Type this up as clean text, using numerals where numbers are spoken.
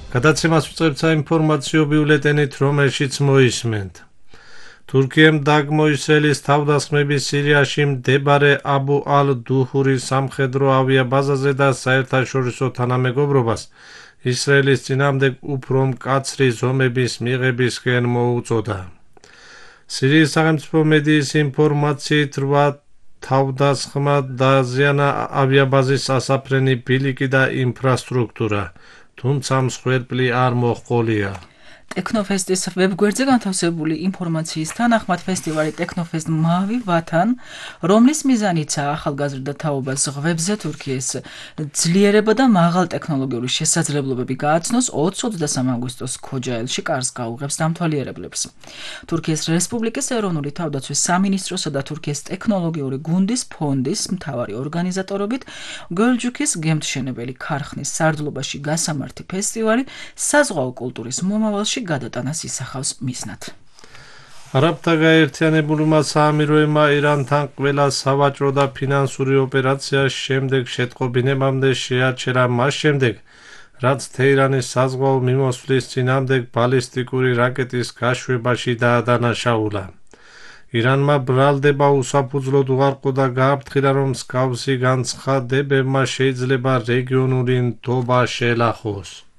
გადაცემას ვიწყებთ საინფორმაციო ბიულეტენით, რომელშიც მოისმენთ. თურქიამ დაგმო ისრაელის თავდასხმების სირიაში მდებარე აბუ ალ-დუჰურის სამხედრო ავიაბაზაზე და საერთაშორისო თანამეგობრობას ისრაელის წინააღმდეგ უფრო მკაცრი ზომების მიღებისკენ მოუწოდა. სირიის სახელმწიფო მედიის ინფორმაციით 8 თავდასხმა დაზიანა ავიაბაზის სასაფრენი ბილიკი და ინფრასტრუქტურა, თუმცა მსხვერპლი არ მოჰყოლია. ტექნოფესტის ვებგვერდზე განთავსებული ინფორმაციის თანახმად ფესტივალი ტექნოფესტ მავი ვათან, რომლის მიზანიცაა ახალგაზრდა თაობას ღვებზე თურქიის ძლიერება და მაღალ ტექნოლოგიური შესაძლებლობები გააცნოს 20-23 აგვისტოს ქოჯაელში კარს გაუღებს დამთვალიერებლებს. თურქიის რესპუბლიკის ეროვნული თავდაცვის სამინისტროსა და თურქიის ტექნოლოგიური გუნდის ფონდის მთავარი ორგანიზატორობით გოლჯუქის გემთშენებელი ქარხნის სარდლობაში გასამართი ფესტივალი საზღვაო კულტურის მომავალში გადატანას ისახავს მიზნად. არაბთა გაერთიანებულმა საამიროებმა ირანთან ყველა სავაჭრო და ფინანსური ოპერაციის შემდეგ შეტყობინებამდე შეაჩერა მას შემდეგ, რაც თეირანის საზღვაო მიმოსვლის წინააღმდეგ ბალისტიკური რაკეტის გაშვებაში დაადანაშაულა. ირანმა ბრალდება უსაფუძვლოდ უარყო და გააფრთხილა, რომ მსგავსი განცხადებებმა შეიძლება რეგიონული ნდობა შეელახოს.